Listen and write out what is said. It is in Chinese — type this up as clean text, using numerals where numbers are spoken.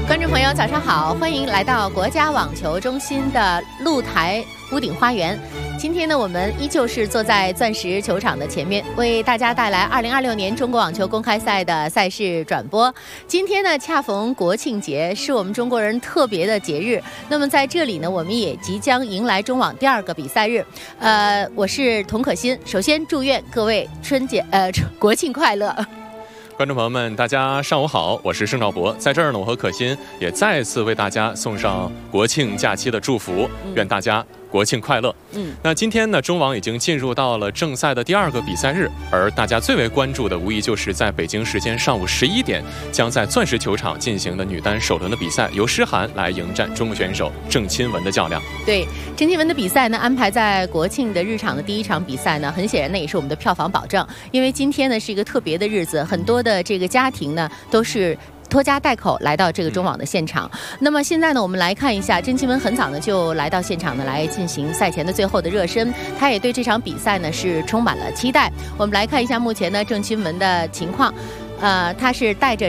观众朋友，早上好，欢迎来到国家网球中心的露台屋顶花园。今天呢，我们依旧是坐在钻石球场的前面，为大家带来2026年中国网球公开赛的赛事转播。今天呢，恰逢国庆节，是我们中国人特别的节日。那么在这里呢，我们也即将迎来中网第2个比赛日。我是童可欣，首先祝愿各位国庆快乐。 观众朋友们，大家上午好，我是盛兆博，在这儿呢，我和可欣也再次为大家送上国庆假期的祝福，愿大家国庆快乐。那今天呢，中网已经进入到了正赛的第2个比赛日，而大家最为关注的无疑就是在北京时间上午11点，将在钻石球场进行的女单首轮的比赛，由诗涵来迎战中国选手郑钦文的较量。 对，郑钦文的比赛呢，安排在国庆的日场的第1场比赛呢，很显然呢也是我们的票房保障，因为今天呢是一个特别的日子，很多的这个家庭呢都是拖家带口来到这个中网的现场。那么现在呢，我们来看一下，郑钦文很早呢就来到现场呢，来进行赛前的最后的热身。他也对这场比赛呢是充满了期待。我们来看一下目前呢郑钦文的情况。他是带着